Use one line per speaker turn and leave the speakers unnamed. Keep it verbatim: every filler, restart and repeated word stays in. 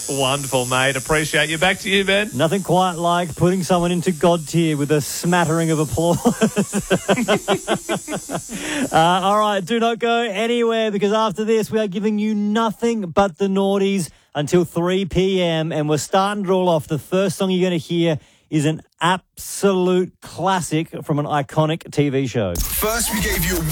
Wonderful, mate. Appreciate you. Back to you, Ben.
Nothing quite like putting someone into God tier with a smattering of applause. uh, all right, do not go anywhere because after this we are giving you nothing but the naughties until three p.m. and we're starting to roll off. The first song you're going to hear is an absolute classic from an iconic T V show.
First, we gave you